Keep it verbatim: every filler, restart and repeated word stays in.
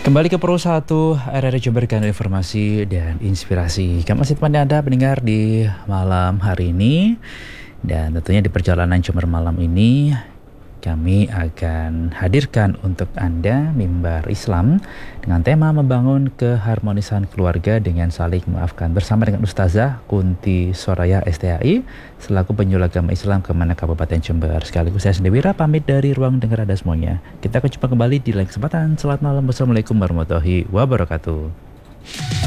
Kembali ke Pro satu R R I Jember, kanal informasi dan inspirasi. Kami masih temani Anda pendengar di malam hari ini. Dan tentunya di perjalanan Jember malam ini kami akan hadirkan untuk Anda mimbar Islam dengan tema membangun keharmonisan keluarga dengan saling memaafkan bersama dengan Ustazah Kunti Soraya S T A I selaku penyuluh agama Islam Kemenak Kabupaten Jember. Sekaligus saya sendiri pamit dari ruang dengar Anda semuanya. Kita akan jumpa kembali di lain kesempatan. Selamat malam. Wassalamualaikum warahmatullahi wabarakatuh.